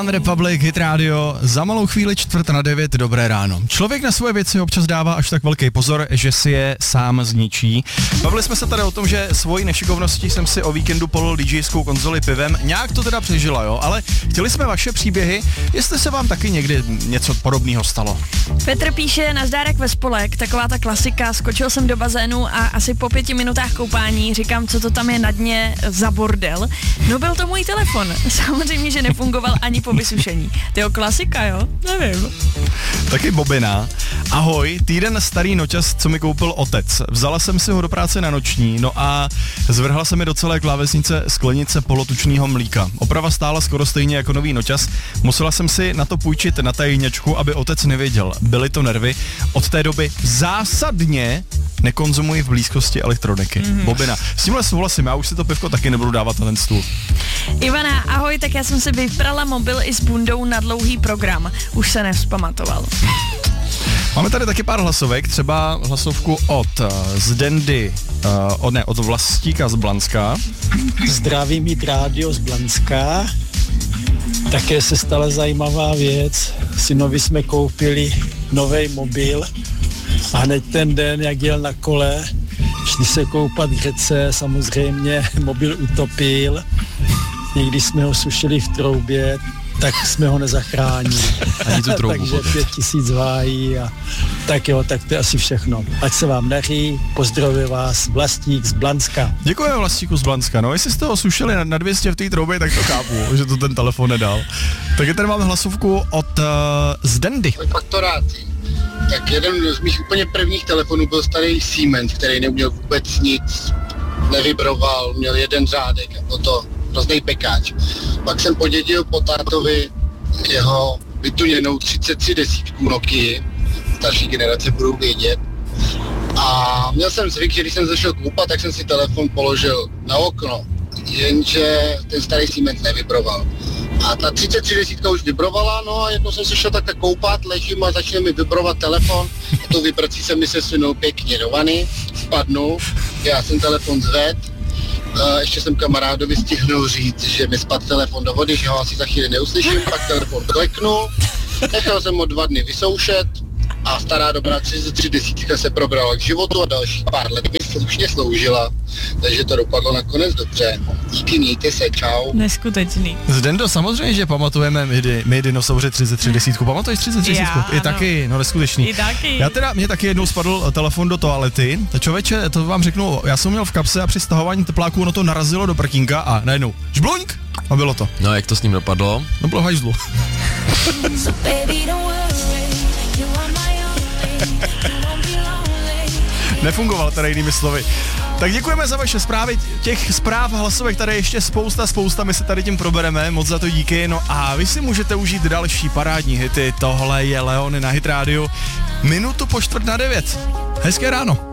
One Republic, Hit Radio, za malou chvíli 8:45, dobré ráno. Člověk na svoje věci občas dává až tak velký pozor, že si je sám zničí. Bavili jsme se tady o tom, že svojí nešikovností jsem si o víkendu polil DJskou konzoli pivem, nějak to teda přežila, jo, ale chtěli jsme vaše příběhy, jestli se vám taky někdy něco podobného stalo. Petr píše, nazdárek ve spolek, taková ta klasika, skočil jsem do bazénu a asi po 5 minutách koupání říkám, co to tam je na dně za bordel. No byl to můj telefon, samozřejmě, že nefungoval ani po vysušení. Tyjo, klasika, jo? Nevím. Taky Bobina. Ahoj, týden starý noťas, co mi koupil otec. Vzala jsem si ho do práce na noční, no a zvrhla se mi do celé klávesnice sklenice polotučného mlíka. Oprava stála skoro stejně jako nový noťas. Musela jsem si na to půjčit na tajněčku, aby otec nevěděl. Byly to nervy. Od té doby zásadně nekonzumuji v blízkosti elektroniky. Bobina. S tímhle souhlasím, já už si to pivko taky nebudu dávat na ten stůl. Ivana, ahoj, tak já jsem si vyprala mobil i s bundou na dlouhý program. Už se nevzpamatoval. Máme tady taky pár hlasovek, třeba hlasovku od Zdendy, od Vlastíka z Blanska. Zdravím Hit Radio z Blanska. Také se stala zajímavá věc. Synovi jsme koupili nový mobil a hned ten den, jak jel na kole, šli se koupat k řece, samozřejmě mobil utopil. Někdy jsme ho sušili v troubě, tak jsme ho nezachránili. Ani tu troubu. Takže 5000 vájí a tak jo, tak to je asi všechno. Ať se vám daří, pozdravuje vás Vlastík z Blanska. Děkujeme Vlastíku z Blanska, no jestli jste ho sušili na 200 v té troubě, tak to chápu, že to ten telefon nedal. Takže tady máme hlasovku od Zdendy. Faktoráty. Tak jeden z mých úplně prvních telefonů byl starý Siemens, který neuměl vůbec nic, nevibroval, měl jeden řádek a byl to hrozný pekáč. Pak jsem podědil po tátovi jeho vytuněnou 3310 Nokia, starší generace budou vědět. A měl jsem zvyk, že když jsem zašel koupat, tak jsem si telefon položil na okno, jenže ten starý Siemens nevibroval. A ta 3310 už vibrovala, no a jednou jsem se šel takhle koupat, ležím a začne mi vibrovat telefon a to vibrací se mi sesunul pěkně do vany, spadnul, já jsem telefon zved, ještě jsem kamarádovi stihnul říct, že mi spadl telefon do vody, že ho asi za chvíli neuslyším, pak telefon kleknul, nechal jsem ho 2 dny vysoušet a stará dobrá 3310 se probrala k životu a další pár let mi slušně sloužila, takže to dopadlo nakonec dobře. Díky, mějte se, čau. Neskutečný. Zdendo, samozřejmě, že pamatujeme my dinosauři 3310. Pamatuješ 3310? I taky, no neskutečný. I taky. Mně taky jednou spadl telefon do toalety. Člověče, to vám řeknu, já jsem měl v kapse a při stahování tepláků ono to narazilo do prkínka a najednou žbluňk a bylo to. No, jak to s ním dopadlo? No bylo hajzlu. Nefungoval teda jinými slovy. Tak děkujeme za vaše zprávy, těch zpráv hlasovek tady ještě spousta, my se tady tím probereme, moc za to díky, no a vy si můžete užít další parádní hity, tohle je Leony na Hit Radio, 8:45. Hezké ráno.